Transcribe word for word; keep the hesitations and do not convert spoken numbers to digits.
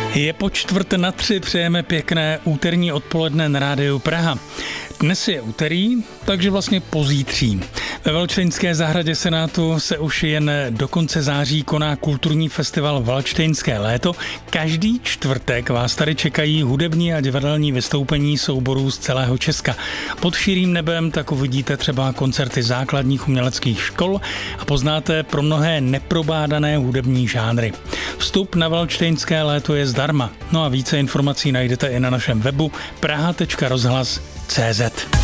Je po čtvrt na tři, přejeme pěkné úterní odpoledne na rádiu Praha. Dnes je úterý, takže vlastně pozítří. Ve Valdštejnské zahradě Senátu se už jen do konce září koná kulturní festival Valdštejnské léto. Každý čtvrtek vás tady čekají hudební a divadelní vystoupení souborů z celého Česka. Pod širým nebem tak uvidíte třeba koncerty základních uměleckých škol a poznáte pro mnohé neprobádané hudební žánry. Vstup na Valdštejnské léto je zdarma. No a více informací najdete i na našem webu praha tečka rozhlas tečka cé zet.